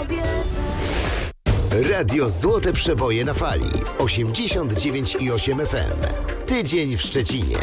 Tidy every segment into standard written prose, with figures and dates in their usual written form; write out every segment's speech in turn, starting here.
Radio Złote Przeboje na fali 89,8 FM. Tydzień w Szczecinie.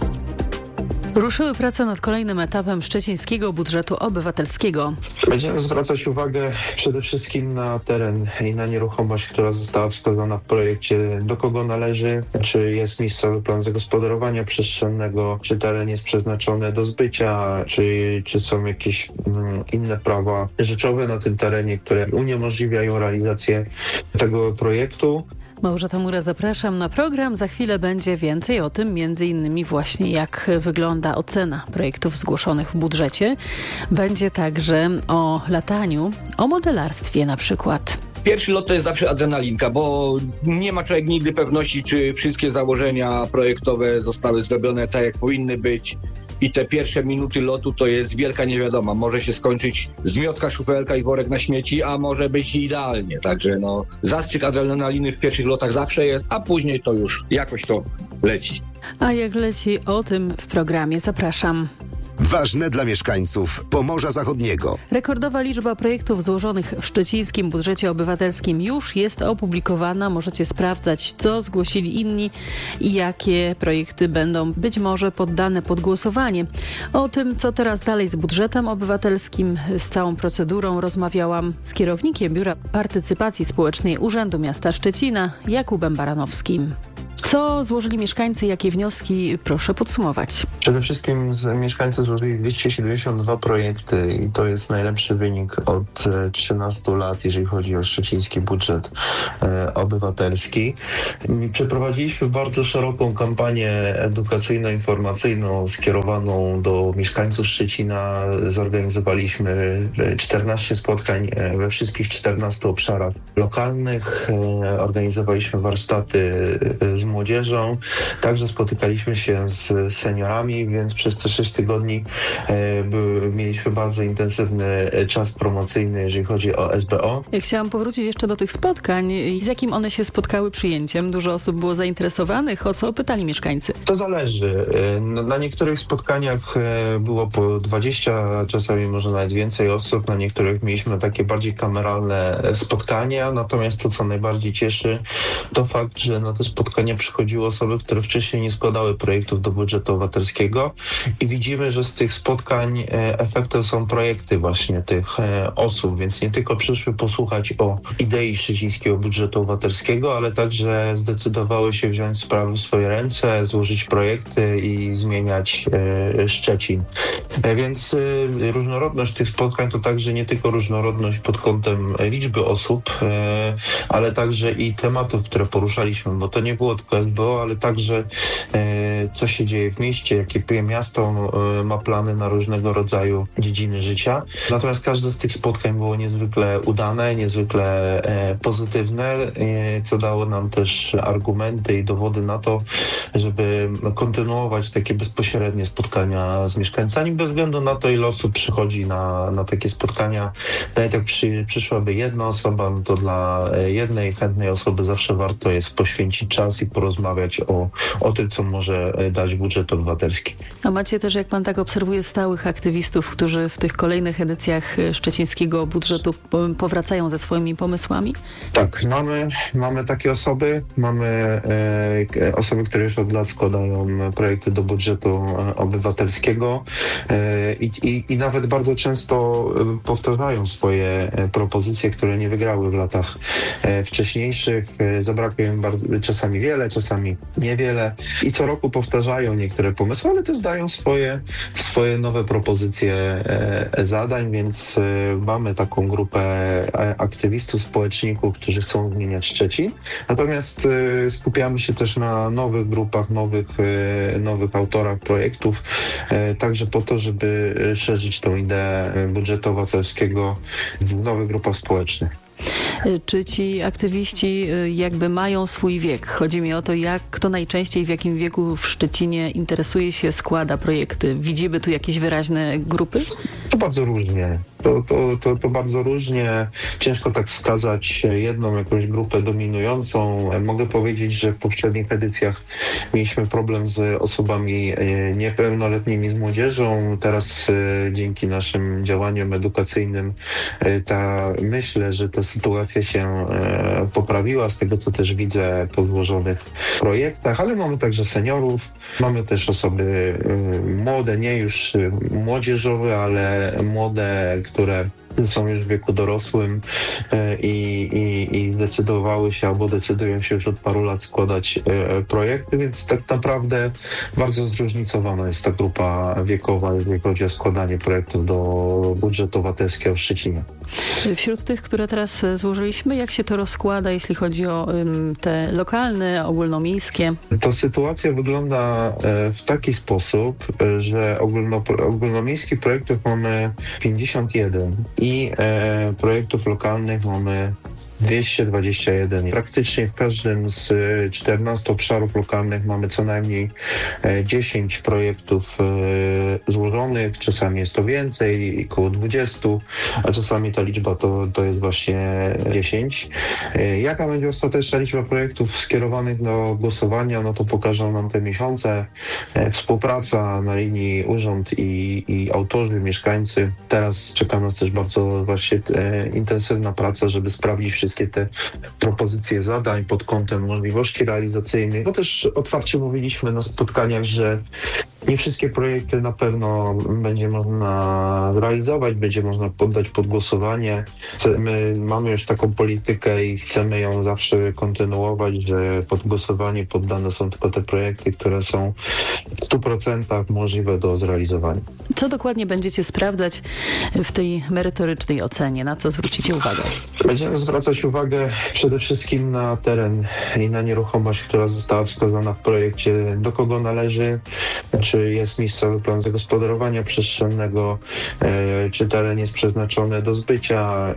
Ruszyły prace nad kolejnym etapem szczecińskiego budżetu obywatelskiego. Będziemy zwracać uwagę przede wszystkim na teren i na nieruchomość, która została wskazana w projekcie, do kogo należy, czy jest miejscowy plan zagospodarowania przestrzennego, czy teren jest przeznaczony do zbycia, czy są jakieś inne prawa rzeczowe na tym terenie, które uniemożliwiają realizację tego projektu. Małgorzata Mura, zapraszam na program. Za chwilę będzie więcej o tym, między innymi właśnie jak wygląda ocena projektów zgłoszonych w budżecie. Będzie także o lataniu, o modelarstwie na przykład. Pierwszy lot to jest zawsze adrenalinka, bo nie ma człowiek nigdy pewności, czy wszystkie założenia projektowe zostały zrobione tak, jak powinny być. I te pierwsze minuty lotu to jest wielka niewiadoma. Może się skończyć zmiotka, szufelka i worek na śmieci, a może być idealnie. Także zastrzyk adrenaliny w pierwszych lotach zawsze jest, a później to już jakoś to leci. A jak leci, o tym w programie. Zapraszam. Ważne dla mieszkańców Pomorza Zachodniego. Rekordowa liczba projektów złożonych w szczecińskim budżecie obywatelskim już jest opublikowana. Możecie sprawdzać, co zgłosili inni i jakie projekty będą być może poddane pod głosowanie. O tym, co teraz dalej z budżetem obywatelskim, z całą procedurą rozmawiałam z kierownikiem Biura Partycypacji Społecznej Urzędu Miasta Szczecina, Jakubem Baranowskim. Co złożyli mieszkańcy, jakie wnioski? Proszę podsumować. Przede wszystkim mieszkańcy złożyli 272 projekty i to jest najlepszy wynik od 13 lat, jeżeli chodzi o szczeciński budżet obywatelski. Przeprowadziliśmy bardzo szeroką kampanię edukacyjno-informacyjną skierowaną do mieszkańców Szczecina. Zorganizowaliśmy 14 spotkań we wszystkich 14 obszarach lokalnych. Organizowaliśmy warsztaty z młodzieżą, także spotykaliśmy się z seniorami, więc przez te 6 tygodni mieliśmy bardzo intensywny czas promocyjny, jeżeli chodzi o SBO. Ja chciałam powrócić jeszcze do tych spotkań. Z jakim one się spotkały przyjęciem? Dużo osób było zainteresowanych. O co pytali mieszkańcy? To zależy. Na niektórych spotkaniach było po 20, czasami może nawet więcej osób. Na niektórych mieliśmy takie bardziej kameralne spotkania. Natomiast to, co najbardziej cieszy, to fakt, że na te spotkania przychodziły osoby, które wcześniej nie składały projektów do budżetu obywatelskiego i widzimy, że z tych spotkań efektem są projekty właśnie tych osób, więc nie tylko przyszły posłuchać o idei szczecińskiego budżetu obywatelskiego, ale także zdecydowały się wziąć sprawy w swoje ręce, złożyć projekty i zmieniać Szczecin. Więc różnorodność tych spotkań to także nie tylko różnorodność pod kątem liczby osób, ale także i tematów, które poruszaliśmy, bo to nie było tylko SBO, ale także co się dzieje w mieście, jakie miasto ma plany na różnego rodzaju dziedziny życia. Natomiast każde z tych spotkań było niezwykle udane, niezwykle pozytywne, co dało nam też argumenty i dowody na to, żeby kontynuować takie bezpośrednie spotkania z mieszkańcami, bez względu na to, ile osób przychodzi na takie spotkania. Nawet jak przyszłaby jedna osoba, no to dla jednej chętnej osoby zawsze warto jest poświęcić czas i porozmawiać o tym, co może dać budżet obywatelski. A macie też, jak pan tak obserwuje, stałych aktywistów, którzy w tych kolejnych edycjach szczecińskiego budżetu powracają ze swoimi pomysłami? Tak, mamy takie osoby. Mamy osoby, które już od lat składają projekty do budżetu obywatelskiego i nawet bardzo często powtarzają swoje propozycje, które nie wygrały w latach wcześniejszych. Zabrakło im czasami wiele, czasami niewiele i co roku powtarzają niektóre pomysły, ale też dają swoje nowe propozycje zadań, więc mamy taką grupę aktywistów, społeczników, którzy chcą zmieniać Szczecin. Natomiast skupiamy się też na nowych grupach, nowych autorach projektów, także po to, żeby szerzyć tą ideę budżetu obywatelskiego w nowych grupach społecznych. Czy ci aktywiści jakby mają swój wiek? Chodzi mi o to, kto najczęściej w jakim wieku w Szczecinie interesuje się, składa projekty. Widzimy tu jakieś wyraźne grupy? To bardzo różnie. To bardzo różnie. Ciężko tak wskazać jedną jakąś grupę dominującą. Mogę powiedzieć, że w poprzednich edycjach mieliśmy problem z osobami niepełnoletnimi, z młodzieżą. Teraz dzięki naszym działaniom edukacyjnym myślę, że ta sytuacja się poprawiła z tego, co też widzę po złożonych projektach, ale mamy także seniorów, mamy też osoby młode, nie już młodzieżowe, ale młode, które są już w wieku dorosłym i decydowały się albo decydują się już od paru lat składać projekty, więc tak naprawdę bardzo zróżnicowana jest ta grupa wiekowa, jeżeli chodzi o składanie projektów do budżetu obywatelskiego w Szczecinie. Wśród tych, które teraz złożyliśmy, jak się to rozkłada, jeśli chodzi o te lokalne, ogólnomiejskie? To sytuacja wygląda w taki sposób, że ogólnomiejskich projektów mamy 51 i projektów lokalnych mamy 221. Praktycznie w każdym z 14 obszarów lokalnych mamy co najmniej 10 projektów złożonych. Czasami jest to więcej, około 20, a czasami ta liczba to jest właśnie 10. Jaka będzie ostateczna liczba projektów skierowanych do głosowania, no to pokażą nam te miesiące. Współpraca na linii urząd i autorzy, mieszkańcy. Teraz czeka nas też bardzo właśnie intensywna praca, żeby sprawdzić wszystkie te propozycje zadań pod kątem możliwości realizacyjnych. Bo też otwarcie mówiliśmy na spotkaniach, że nie wszystkie projekty na pewno będzie można zrealizować, będzie można poddać pod głosowanie. My mamy już taką politykę i chcemy ją zawsze kontynuować, że pod głosowanie poddane są tylko te projekty, które są w 100% możliwe do zrealizowania. Co dokładnie będziecie sprawdzać w tej merytorycznej ocenie? Na co zwrócicie uwagę? Będziemy zwracać uwagę przede wszystkim na teren i na nieruchomość, która została wskazana w projekcie, do kogo należy, czy jest miejscowy plan zagospodarowania przestrzennego, czy teren jest przeznaczony do zbycia,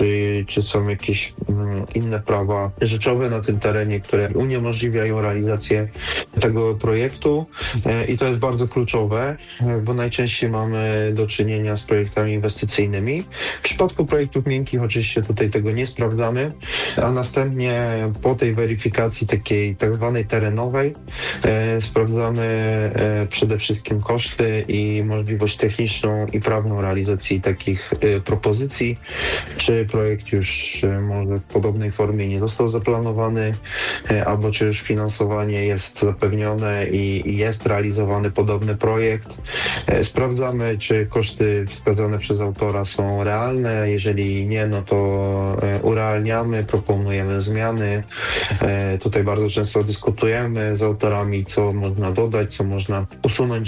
czy są jakieś inne prawa rzeczowe na tym terenie, które uniemożliwiają realizację tego projektu. I to jest bardzo kluczowe, bo najczęściej mamy do czynienia z projektami inwestycyjnymi. W przypadku projektów miękkich oczywiście tutaj tego nie sprawdzamy, a następnie po tej weryfikacji takiej tak zwanej terenowej sprawdzamy przede wszystkim koszty i możliwość techniczną i prawną realizacji takich propozycji, czy projekt już może w podobnej formie nie został zaplanowany, albo czy już finansowanie jest zapewnione i jest realizowany podobny projekt. Sprawdzamy, czy koszty wskazane przez autora są realne. Jeżeli nie, no to urealniamy, proponujemy zmiany. Tutaj bardzo często dyskutujemy z autorami, co można dodać, co można usunąć,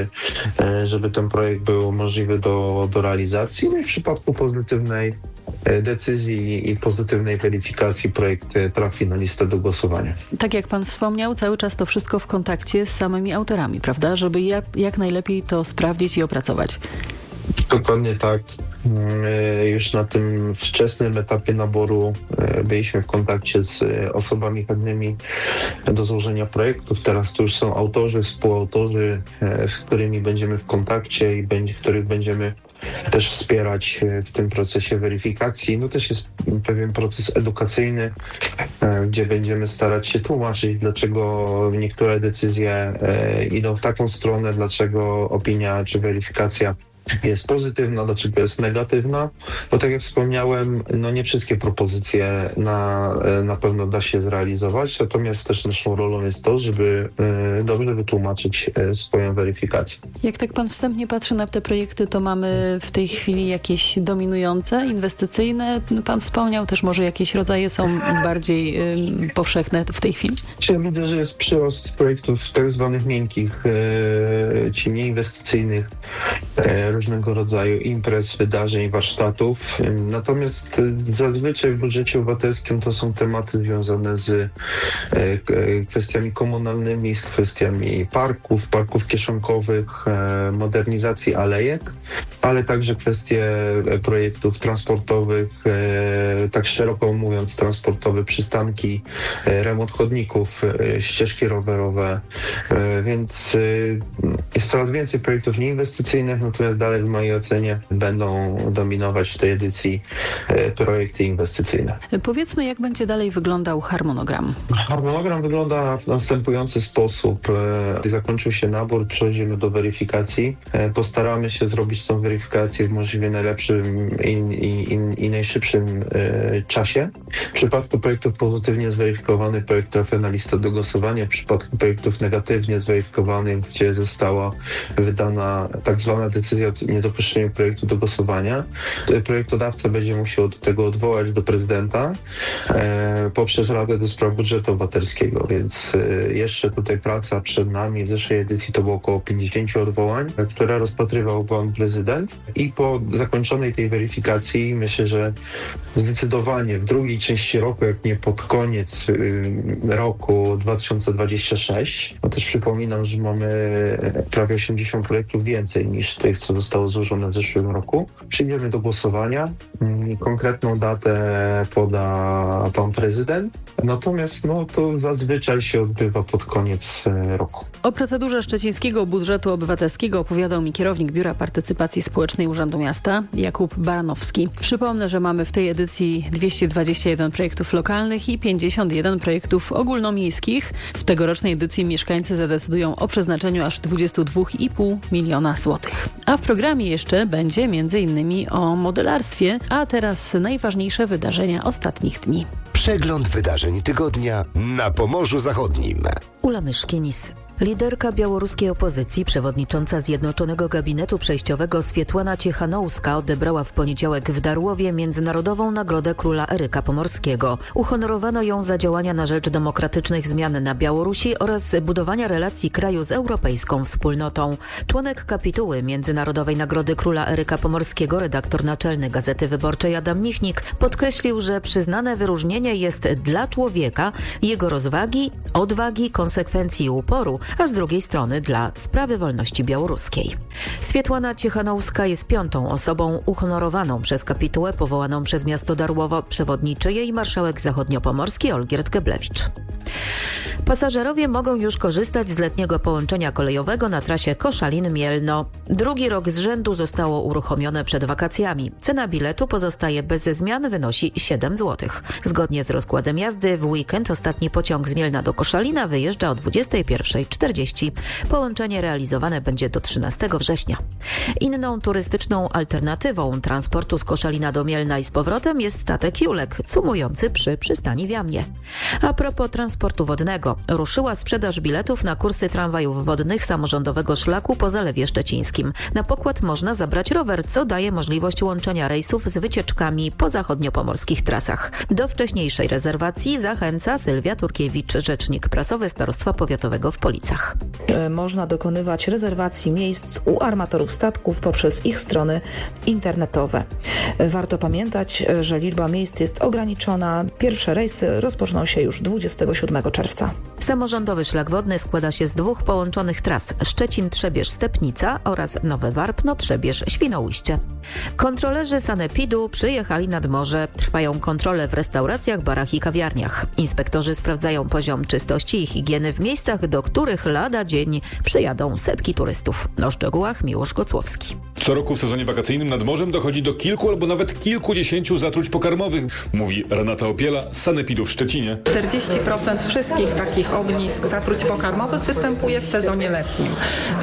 żeby ten projekt był możliwy do realizacji. No i w przypadku pozytywnej decyzji i pozytywnej weryfikacji projekt trafi na listę do głosowania. Tak jak pan wspomniał, cały czas to wszystko w kontakcie z samymi autorami, prawda? Żeby jak najlepiej to sprawdzić i opracować. Dokładnie tak. Już na tym wczesnym etapie naboru byliśmy w kontakcie z osobami chętnymi do złożenia projektów. Teraz to już są autorzy, współautorzy, z którymi będziemy w kontakcie i których będziemy też wspierać w tym procesie weryfikacji. No też jest pewien proces edukacyjny, gdzie będziemy starać się tłumaczyć, dlaczego niektóre decyzje idą w taką stronę, dlaczego opinia czy weryfikacja jest pozytywna, dlaczego jest negatywna, bo tak jak wspomniałem, no nie wszystkie propozycje na pewno da się zrealizować, natomiast też naszą rolą jest to, żeby dobrze wytłumaczyć swoją weryfikację. Jak tak pan wstępnie patrzy na te projekty, to mamy w tej chwili jakieś dominujące, inwestycyjne, pan wspomniał, też może jakieś rodzaje są bardziej powszechne w tej chwili? Ja widzę, że jest przyrost projektów tak zwanych miękkich, czy nieinwestycyjnych, różnego rodzaju imprez, wydarzeń, warsztatów. Natomiast zazwyczaj w budżecie obywatelskim to są tematy związane z kwestiami komunalnymi, z kwestiami parków kieszonkowych, modernizacji alejek, ale także kwestie projektów transportowych, tak szeroko mówiąc, transportowy, przystanki, remont chodników, ścieżki rowerowe, więc jest coraz więcej projektów nieinwestycyjnych, natomiast dalej w mojej ocenie będą dominować w tej edycji projekty inwestycyjne. Powiedzmy, jak będzie dalej wyglądał harmonogram? Harmonogram wygląda w następujący sposób. Gdy zakończył się nabór, przechodzimy do weryfikacji. Postaramy się zrobić tą weryfikację w możliwie najlepszym i najszybszym czasie. W przypadku projektów pozytywnie zweryfikowanych, projekt trafia na listę do głosowania. W przypadku projektów negatywnie zweryfikowanych, gdzie została wydana tak zwana decyzja o niedopuszczeniu projektu do głosowania, projektodawca będzie musiał do tego odwołać do prezydenta poprzez Radę do Spraw Budżetu Obywatelskiego, więc jeszcze tutaj praca przed nami. W zeszłej edycji to było około 50 odwołań, które rozpatrywał pan prezydent i po zakończonej tej weryfikacji myślę, że zdecydowanie w drugiej części roku, jak nie pod koniec roku 2026, bo też przypominam, że mamy prawie 80 projektów więcej niż tych, co zostało złożone w zeszłym roku. Przyjdziemy do głosowania. Konkretną datę poda pan prezydent, natomiast to zazwyczaj się odbywa pod koniec roku. O procedurze szczecińskiego budżetu obywatelskiego opowiadał mi kierownik Biura Partycypacji Społecznej Urzędu Miasta Jakub Baranowski. Przypomnę, że mamy w tej edycji 221 projektów lokalnych i 51 projektów ogólnomiejskich. W tegorocznej edycji mieszkańcy zadecydują o przeznaczeniu aż 22,5 miliona złotych. A w programie jeszcze będzie m.in. o modelarstwie, a teraz najważniejsze wydarzenia ostatnich dni. Przegląd wydarzeń tygodnia na Pomorzu Zachodnim. Ula Myszkinis. Liderka białoruskiej opozycji, przewodnicząca Zjednoczonego Gabinetu Przejściowego Swietłana Cichanouska odebrała w poniedziałek w Darłowie Międzynarodową Nagrodę Króla Eryka Pomorskiego. Uhonorowano ją za działania na rzecz demokratycznych zmian na Białorusi oraz budowania relacji kraju z europejską wspólnotą. Członek kapituły Międzynarodowej Nagrody Króla Eryka Pomorskiego, redaktor naczelny Gazety Wyborczej Adam Michnik podkreślił, że przyznane wyróżnienie jest dla człowieka, jego rozwagi, odwagi, konsekwencji i uporu, a z drugiej strony dla sprawy wolności białoruskiej. Swietłana Cichanouska jest 5. osobą uhonorowaną przez kapitułę powołaną przez miasto Darłowo. Przewodniczy jej marszałek zachodniopomorski Olgierd Geblewicz. Pasażerowie mogą już korzystać z letniego połączenia kolejowego na trasie Koszalin-Mielno. Drugi rok z rzędu zostało uruchomione przed wakacjami. Cena biletu pozostaje bez zmian, wynosi 7 zł. Zgodnie z rozkładem jazdy w weekend ostatni pociąg z Mielna do Koszalina wyjeżdża o 21:40. Połączenie realizowane będzie do 13 września. Inną turystyczną alternatywą transportu z Koszalina do Mielna i z powrotem jest statek Julek, cumujący przy przystani w Jamnie. A propos transportu wodnego, ruszyła sprzedaż biletów na kursy tramwajów wodnych samorządowego szlaku po Zalewie Szczecińskim. Na pokład można zabrać rower, co daje możliwość łączenia rejsów z wycieczkami po zachodniopomorskich trasach. Do wcześniejszej rezerwacji zachęca Sylwia Turkiewicz, rzecznik prasowy Starostwa Powiatowego w Policach. Można dokonywać rezerwacji miejsc u armatorów statków poprzez ich strony internetowe. Warto pamiętać, że liczba miejsc jest ograniczona. Pierwsze rejsy rozpoczną się już 27 czerwca. Samorządowy szlak wodny składa się z 2 połączonych tras: Szczecin-Trzebież-Stepnica oraz Nowe Warpno-Trzebież-Świnoujście. Kontrolerzy sanepidu przyjechali nad morze. Trwają kontrole w restauracjach, barach i kawiarniach. Inspektorzy sprawdzają poziom czystości i higieny w miejscach, do których lada dzień przyjadą setki turystów. O szczegółach Miłosz Gocłowski. Co roku w sezonie wakacyjnym nad morzem dochodzi do kilku albo nawet kilkudziesięciu zatruć pokarmowych, mówi Renata Opiela z sanepidu w Szczecinie. 40% wszystkich takich ognisk zatruć pokarmowych występuje w sezonie letnim.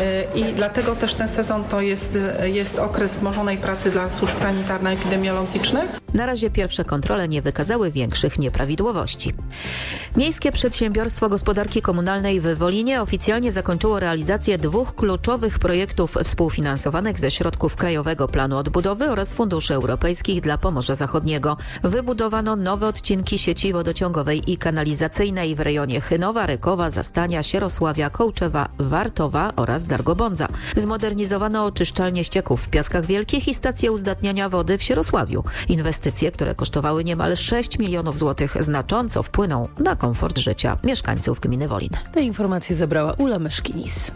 I dlatego też ten sezon to jest okres wzmożonej pracy dla służb sanitarno-epidemiologicznych. Na razie pierwsze kontrole nie wykazały większych nieprawidłowości. Miejskie Przedsiębiorstwo Gospodarki Komunalnej w Wolinie oficjalnie zakończyło realizację 2 kluczowych projektów współfinansowanych ze środków Krajowego Planu Odbudowy oraz Funduszy Europejskich dla Pomorza Zachodniego. Wybudowano nowe odcinki sieci wodociągowej i kanalizacyjnej w rejonie Chynowa, Rykowa, Zastania, Sierosławia, Kołczewa, Wartowa oraz Dargobądza. Zmodernizowano oczyszczalnie ścieków w Piaskach Wielkich i stację uzdatniania wody w Sierosławiu. Inwestycje, które kosztowały niemal 6 milionów złotych, znacząco wpłyną na komfort życia mieszkańców gminy Wolin. Te informacje zebrała Ula Myszkinis.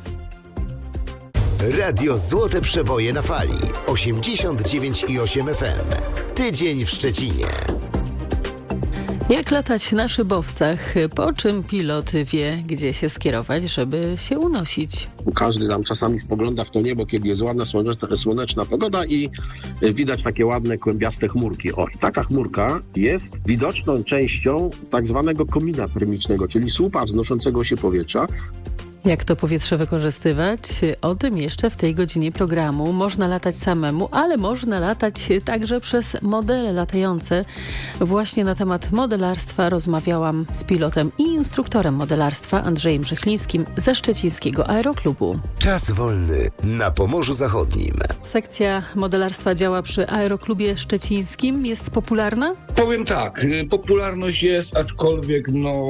Radio Złote Przeboje na fali. 89,8 FM. Tydzień w Szczecinie. Jak latać na szybowcach? Po czym pilot wie, gdzie się skierować, żeby się unosić? Każdy tam czasami spogląda w to niebo, kiedy jest ładna, słoneczna pogoda i widać takie ładne, kłębiaste chmurki. I taka chmurka jest widoczną częścią tak zwanego komina termicznego, czyli słupa wznoszącego się powietrza. Jak to powietrze wykorzystywać? O tym jeszcze w tej godzinie programu. Można latać samemu, ale można latać także przez modele latające. Właśnie na temat modelarstwa rozmawiałam z pilotem i instruktorem modelarstwa Andrzejem Brzechlińskim ze szczecińskiego Aeroklubu. Czas wolny na Pomorzu Zachodnim. Sekcja modelarstwa działa przy Aeroklubie Szczecińskim. Jest popularna? Powiem tak, popularność jest, aczkolwiek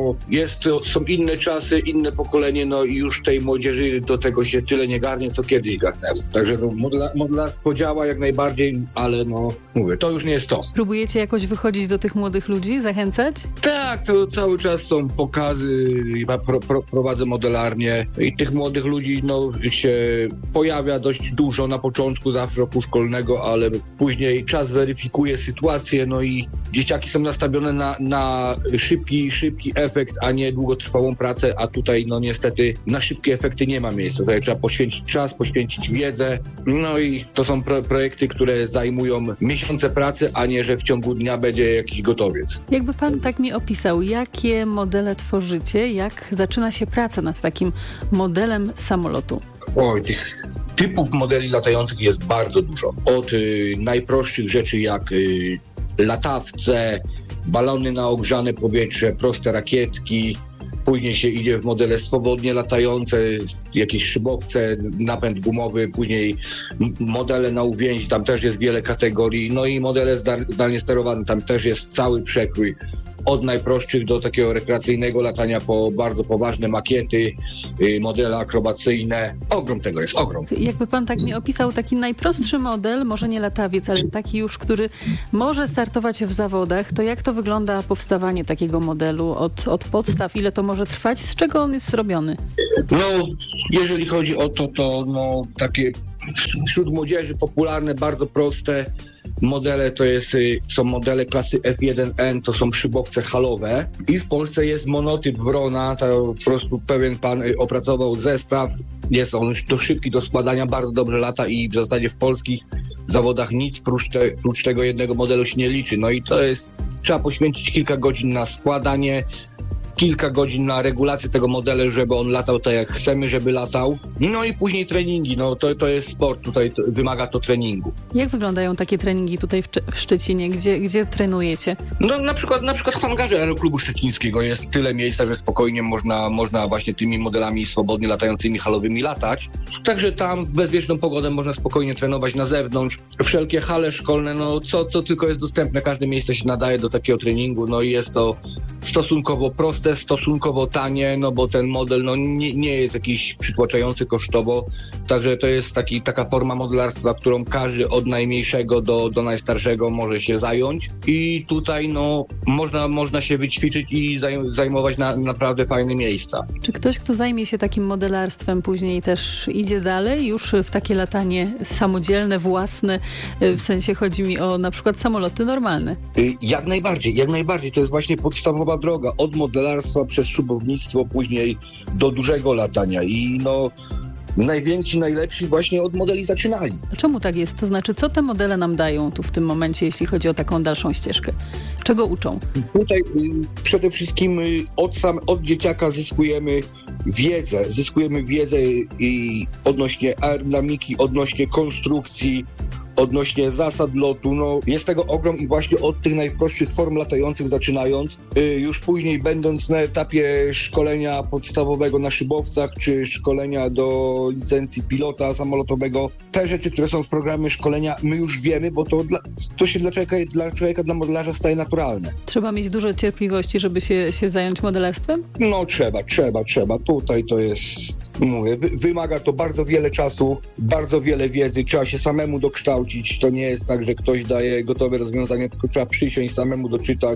są inne czasy, inne pokolenie, i już tej młodzieży do tego się tyle nie garnie, co kiedyś garnęło. Także modelarstwo działa jak najbardziej, ale mówię, to już nie jest to. Próbujecie jakoś wychodzić do tych młodych ludzi, zachęcać? Tak, to cały czas są pokazy, prowadzę modelarnię i tych młodych ludzi się pojawia dość dużo na początku zawsze roku szkolnego, ale później czas weryfikuje sytuację, i dzieciaki są nastawione na szybki efekt, a nie długotrwałą pracę, a tutaj niestety na szybkie efekty nie ma miejsca. Tutaj trzeba poświęcić czas, poświęcić wiedzę, i to są projekty, które zajmują miesiące pracy, a nie, że w ciągu dnia będzie jakiś gotowiec. Jakby pan tak mi opisał, jakie modele tworzycie, jak zaczyna się praca nad takim modelem samolotu? Tych typów modeli latających jest bardzo dużo. Od najprostszych rzeczy jak latawce, balony na ogrzane powietrze, proste rakietki. Później się idzie w modele swobodnie latające, jakieś szybowce, napęd gumowy, później modele na uwięzi, tam też jest wiele kategorii, i modele zdalnie sterowane, tam też jest cały przekrój. Od najprostszych do takiego rekreacyjnego latania po bardzo poważne makiety, modele akrobacyjne. Ogrom tego jest, ogrom. Jakby pan tak mi opisał taki najprostszy model, może nie latawiec, ale taki już, który może startować w zawodach, to jak to wygląda powstawanie takiego modelu od podstaw? Ile to może trwać? Z czego on jest zrobiony? Jeżeli chodzi o to takie wśród młodzieży popularne, bardzo proste modele są modele klasy F1N, to są szybowce halowe i w Polsce jest monotyp Wrona, to po prostu pewien pan opracował zestaw, jest on już szybki do składania, bardzo dobrze lata i w zasadzie w polskich zawodach nic prócz tego jednego modelu się nie liczy, i trzeba poświęcić kilka godzin na składanie, kilka godzin na regulację tego modelu, żeby on latał tak jak chcemy, żeby latał. I później treningi. To jest sport, tutaj wymaga to treningu. Jak wyglądają takie treningi tutaj w Szczecinie? Gdzie trenujecie? Na przykład w hangarze Aeroklubu Szczecińskiego jest tyle miejsca, że spokojnie można właśnie tymi modelami swobodnie latającymi halowymi latać. Także tam w bezwieczną pogodę można spokojnie trenować na zewnątrz. Wszelkie hale szkolne, co tylko jest dostępne, każde miejsce się nadaje do takiego treningu. I jest to stosunkowo proste, stosunkowo tanie, bo ten model nie jest jakiś przytłaczający kosztowo, także to jest taka forma modelarstwa, którą każdy od najmniejszego do najstarszego może się zająć i tutaj można się wyćwiczyć i zajmować naprawdę fajne miejsca. Czy ktoś, kto zajmie się takim modelarstwem później też idzie dalej już w takie latanie samodzielne, własne, w sensie chodzi mi o na przykład samoloty normalne? Jak najbardziej, to jest właśnie podstawowa droga, od modelarstwa przez szybownictwo, później do dużego latania i najwięksi, najlepsi właśnie od modeli zaczynali. A czemu tak jest? To znaczy, co te modele nam dają tu w tym momencie, jeśli chodzi o taką dalszą ścieżkę? Czego uczą? Tutaj przede wszystkim od dzieciaka zyskujemy wiedzę i odnośnie aerodynamiki, odnośnie konstrukcji, odnośnie zasad lotu. Jest tego ogrom i właśnie od tych najprostszych form latających zaczynając, już później będąc na etapie szkolenia podstawowego na szybowcach, czy szkolenia do licencji pilota samolotowego, te rzeczy, które są w programie szkolenia, my już wiemy, bo to się dla człowieka, dla modelarza staje naturalne. Trzeba mieć dużo cierpliwości, żeby się zająć modelarstwem? Trzeba. Tutaj to jest, wymaga to bardzo wiele czasu, bardzo wiele wiedzy, trzeba się samemu dokształcić. To nie jest tak, że ktoś daje gotowe rozwiązanie, tylko trzeba przysiąść, samemu doczytać,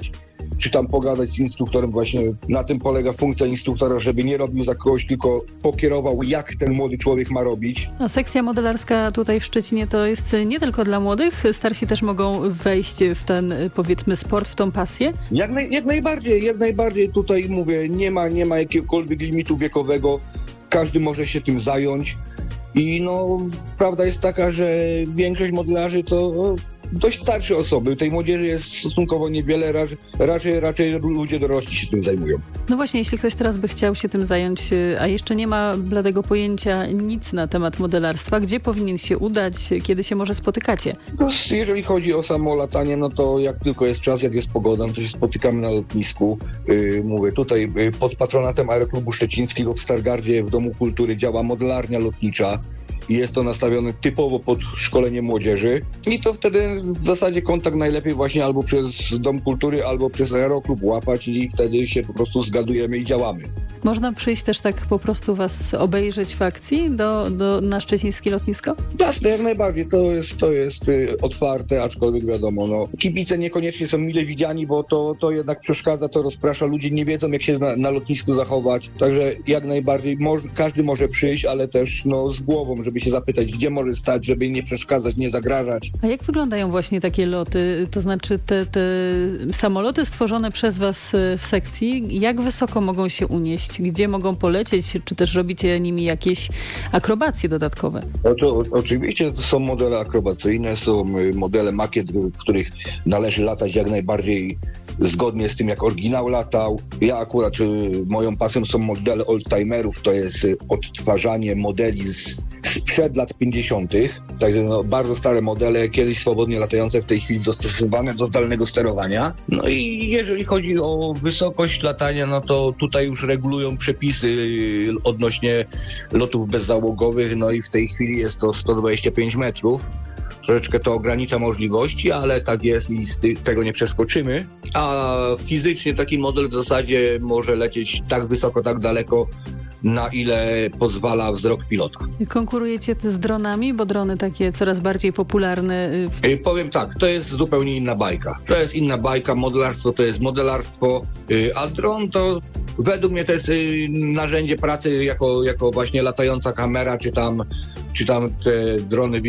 czy tam pogadać z instruktorem. Właśnie na tym polega funkcja instruktora, żeby nie robił za kogoś, tylko pokierował, jak ten młody człowiek ma robić. A sekcja modelarska tutaj w Szczecinie to jest nie tylko dla młodych, starsi też mogą wejść w ten, powiedzmy, sport, w tą pasję? Jak najbardziej tutaj mówię, nie ma jakiegokolwiek limitu wiekowego, każdy może się tym zająć i no prawda jest taka, że większość modelarzy to dość starsze osoby, tej młodzieży jest stosunkowo niewiele, raczej ludzie dorośli się tym zajmują. No właśnie, jeśli ktoś teraz by chciał się tym zająć, a jeszcze nie ma bladego pojęcia nic na temat modelarstwa, gdzie powinien się udać, kiedy się może spotykacie? No, jeżeli chodzi o samo latanie, no to jak tylko jest czas, jak jest pogoda, no to się spotykamy na lotnisku. Mówię, tutaj pod patronatem Aeroklubu Szczecińskiego w Stargardzie w Domu Kultury działa modelarnia lotnicza. Jest to nastawione typowo pod szkolenie młodzieży i to wtedy w zasadzie kontakt najlepiej właśnie albo przez Dom Kultury, albo przez Aeroklub łapać i wtedy się po prostu zgadujemy i działamy. Można przyjść też tak po prostu was obejrzeć w akcji na szczecińskie lotnisko? Jasne, jak najbardziej. To jest otwarte, aczkolwiek wiadomo, no, kibice niekoniecznie są mile widziani, bo to jednak przeszkadza, to rozprasza. Ludzie nie wiedzą, jak się na lotnisku zachować. Także jak najbardziej każdy może przyjść, ale też no, z głową, żeby się zapytać, gdzie może stać, żeby nie przeszkadzać, nie zagrażać. A jak wyglądają właśnie takie loty? To znaczy te samoloty stworzone przez was w sekcji, jak wysoko mogą się unieść? Gdzie mogą polecieć? Czy też robicie nimi jakieś akrobacje dodatkowe? Oczywiście to są modele akrobacyjne, są modele makiet, w których należy latać jak najbardziej zgodnie z tym, jak oryginał latał. Ja akurat moją pasją są modele oldtimerów, to jest odtwarzanie modeli sprzed lat 50. Także no, bardzo stare modele, kiedyś swobodnie latające, w tej chwili dostosowane do zdalnego sterowania. No i jeżeli chodzi o wysokość latania, no to tutaj już regulują przepisy odnośnie lotów bezzałogowych, no i w tej chwili jest to 125 metrów. Troszeczkę to ogranicza możliwości, ale tak jest i z tego nie przeskoczymy. A fizycznie taki model w zasadzie może lecieć tak wysoko, tak daleko, na ile pozwala wzrok pilota. Konkurujecie z dronami, bo drony takie coraz bardziej popularne. Powiem tak, to jest zupełnie inna bajka. To jest inna bajka, modelarstwo to jest modelarstwo, a dron to według mnie to jest narzędzie pracy jako właśnie latająca kamera, czy tam te drony